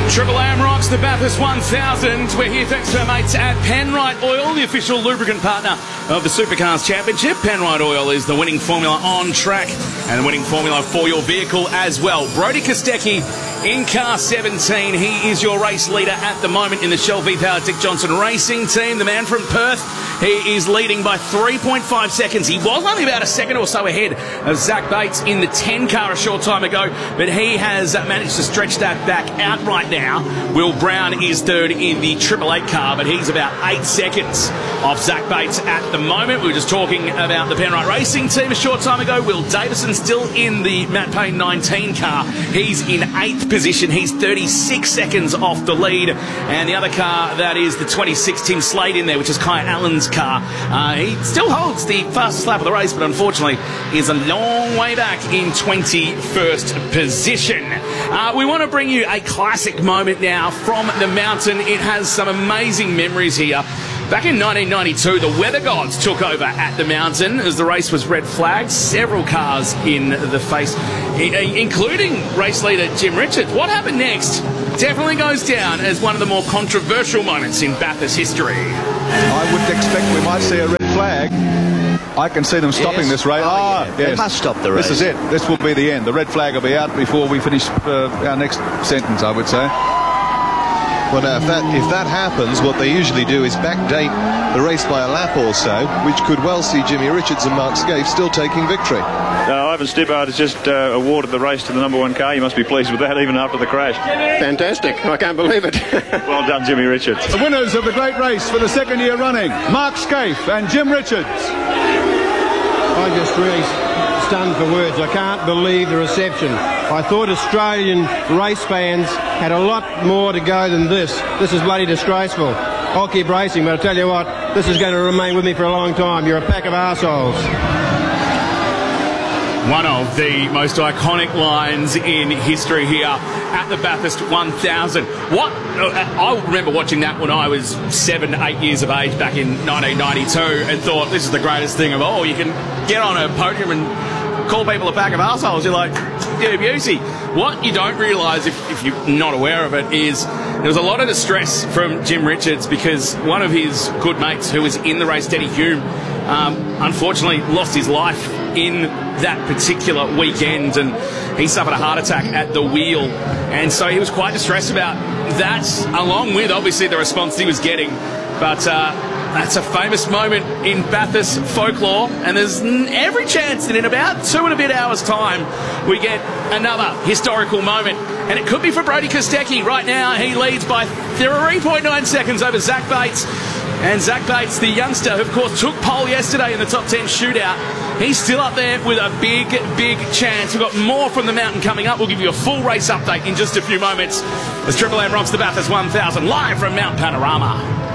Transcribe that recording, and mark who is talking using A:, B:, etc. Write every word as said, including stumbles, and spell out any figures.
A: Triple M rocks the Bathurst one thousand. We're here thanks to our mates at Penrite Oil, the official lubricant partner of the Supercars Championship. Penrite Oil is the winning formula on track and the winning formula for your vehicle as well. Brodie Kostecki in car seventeen. He is your race leader at the moment in the Shell V-Power Dick Johnson Racing team. The man from Perth, he is leading by three point five seconds. He was only about a second or so ahead of Zach Bates in the ten car a short time ago, but he has managed to stretch that back out right now. Will Brown is third in the Triple Eight car, but he's about eight seconds off Zach Bates at the moment. We were just talking about the Penrite Racing team a short time ago. Will Davison still in the Matt Payne nineteen car. He's in eighth position. He's thirty-six seconds off the lead. And the other car, that is the twenty-six Tim Slade in there, which is Kai Allen's car. Uh, he still holds the fastest lap of the race, but unfortunately is a long way back in twenty-first position. Uh, we want to bring you a classic moment now from the mountain. It has some amazing memories here. Back in nineteen ninety-two, the weather gods took over at the mountain as the race was red flagged. Several cars in the face, including race leader Jim Richards. What happened next definitely goes down as one of the more controversial moments in Bathurst history.
B: I would expect we might see a red flag. I can see them stopping
C: yes.
B: this race.
C: Oh,
B: ah,
C: yeah.
B: yes.
C: They must stop the race.
B: This is it. This will be the end. The red flag will be out before we finish uh, our next sentence, I would say.
D: Well, now, if that, if that happens, what they usually do is backdate the race by a lap or so, which could well see Jimmy Richards and Mark Skaife still taking victory.
E: Uh, Ivan Stibbard has just uh, awarded the race to the number one car. You must be pleased with that, even after the crash.
F: Fantastic. I can't believe it.
E: Well done, Jimmy Richards.
B: The winners of the great race for the second year running, Mark Skaife and Jim Richards.
F: I'm just really stunned for words. I can't believe the reception. I thought Australian race fans had a lot more to go than this. This is bloody disgraceful. I'll keep racing, but I'll tell you what, this is going to remain with me for a long time. You're a pack of arseholes.
A: One of the most iconic lines in history here at the Bathurst one thousand. What I remember watching that when I was seven, eight years of age back in nineteen ninety-two and thought this is the greatest thing of all. You can get on a podium and call people a pack of arseholes. You're like, yeah, Busey. What you don't realise, if, if you're not aware of it, is there was a lot of distress from Jim Richards because one of his good mates who was in the race, Denny Hume, um, unfortunately lost his life in that particular weekend, and he suffered a heart attack at the wheel, and so he was quite distressed about that, along with obviously the response he was getting. But uh, that's a famous moment in Bathurst folklore, and there's every chance that in about two and a bit hours time we get another historical moment, and it could be for Brodie Kostecki. Right now he leads by three point nine seconds over Zach Bates. And Zach Bates, the youngster, who of course took pole yesterday in the top ten shootout, he's still up there with a big, big chance. We've got more from the mountain coming up. We'll give you a full race update in just a few moments as Triple M rocks the Bathurst one thousand live from Mount Panorama.